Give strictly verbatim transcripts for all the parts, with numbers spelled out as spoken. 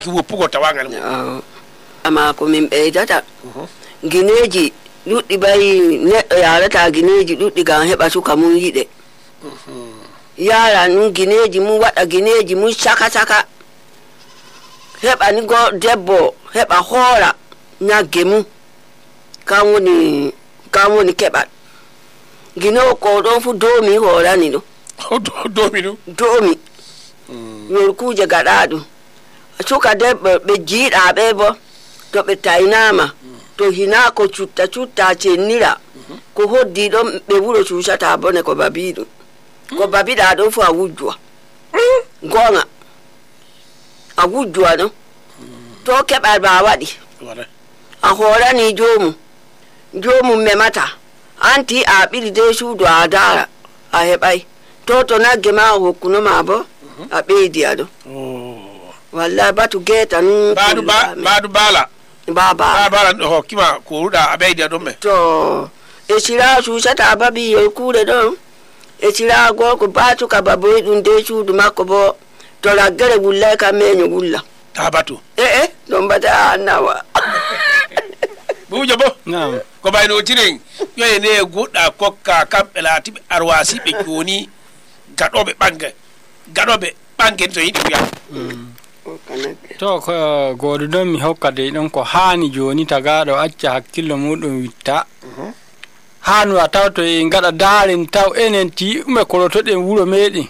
woppugo tawangal ama ko min ɓeydata gineji ɗuɗɗi bayi neɗɗo yarata gineji ɗuɗɗi gam heɓa suka mum yiɗe yara nun gineji mum waɗa gineji mum saka saka heɓa ni go debbo heɓa hoora ñagge mum kan woni kan woni keɓat ginowo ko ɗon fu domi hoorani ɗum domi ɗum domi yorkuje gaɗa ɗum suka debbo ɓe jiiɗaɓe bo to ɓe taynama to hina ko cutta cutta cennira ko hoddi ɗon ɓe wuro cuusata bone ko babi ɗum ko babiɗa ɗon fu a wujjuwa gonga a wujjuwa ɗon to keɓa ba waɗi a hoorani jomum jomum memata anti a ɓiri de suudu a dara a heɓay to to nagge ma hokkunoma bo a ɓeydi a ɗon wallahi batu geta nun baadu ba baadu bala baba bala ho kima ko ruda abeydi adon be to e sira suusata babi e kuure ɗon e sira gorko batu ka baboy ɗum de suudu makko bo to raggere wullay ka meño wulla tabatu e e ɗon bata annawa buujo bo naam ko bayno tiren yoye ne goɗɗa kokka kamɓe laatiɓe arwasiɓe joni gaɗoɓe ɓange gaɗoɓe ɓange to yiɗi wiya to ko goɗo ɗon mi hokkade ɗon ko haani joni tagaɗo acca hakkillo muɗum witta haanu a taw to en gaɗa daaren taw enen ti ume kolotoɗen wuro meɗen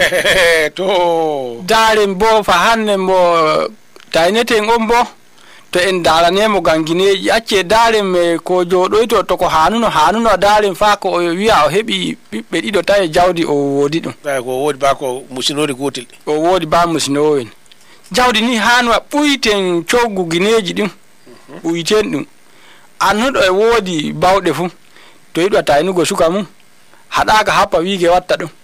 to daaren bo fa hande mo tayneten on bo to en daranemo gangineji acce daaren me ko joɗoyto to ko hanuno hanuno daaren fa ko o wiya o heɓi ɓiɓɓe ɗiɗo tawi jawdi o woodi ɗum tawi ko woodi ba ko musinori gotel o woodi ba musinowen jawdi ni hanu a ɓuyten coggu gineji ɗum ɓuyten ɗum annuɗo e woodi bawɗe fu to yiɗo taynugo suka mum haɗaka happa wiige watta ɗum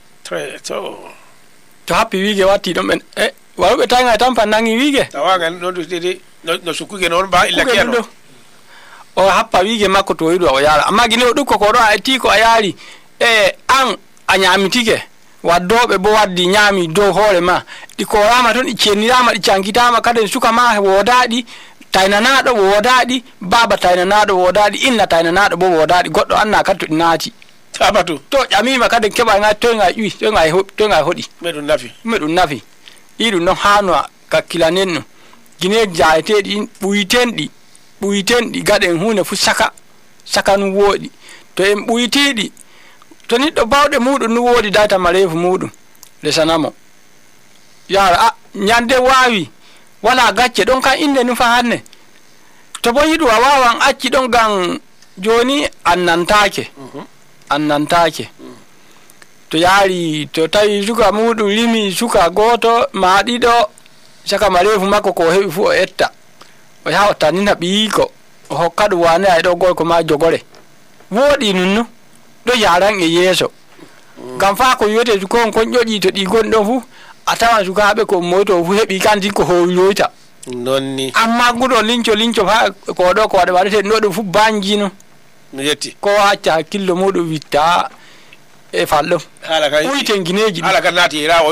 to happi wiige watti ɗum ɓen e waruɓe tayga tan fa nangi wiige tawagan ɗon ɗuɗɗiɗi no sukkuge noon ba illa keno o happa wiige makko to yiɗo o yaara amma ginewo ɗum koko ɗo a etti ko a yaari e an a ñamitike waddoɓe bo waddi ñaami dow hoore ma ɗi korama toon ɗi cennirama ɗi cankitama kadi suka ma woodaɗi taynanaɗo woodaɗi baba taynanaɗo woodaɗi inna taynanaɗo bo woodaɗi goɗɗo anna kadi to ɗi naati tabatu to ƴamima kadi keɓa toyga ƴuwi toyga toyga hoɗi meɗum nafi meɗum nafi iɗum noon hano kakkilanen ɗum guineji jayeteɗi ɓuyten ɗi ɓuyten ɗi gaɗen hunde fu saka saka nu wooɗi to en ɓuytiɗi to niɗɗo bawɗe muɗum nu woodi data marefu muɗum lesanamo yara a ñande wawi wala gacce ɗon kan inde nu fa hanne to bo yiɗu a wawan acci ɗon gam joni annantake annantake to yaari to tawi suka muɗum limi suka goto ma ɗiɗo saka marefu makko ko heɓi fu o etta o yaha o tanina ɓiyiko o hokka ɗum wane ay ɗo gorko ma jogore wooɗi nunnu ɗo yaran e yeeso gam fa ko wiyete kon kon ƴoƴi to ɗi gon ɗon fu a tawan sukaɓe ko moyto fu heɓi kanti ko howiloyta nonni amma guɗo linco linco fa ko ɗo ko waɗa waɗete no ɗum fu banjino mi yetti ko acca hakkillo muɗum witta e falɗo hala kay ɓuyten guineji hala kan naati rawo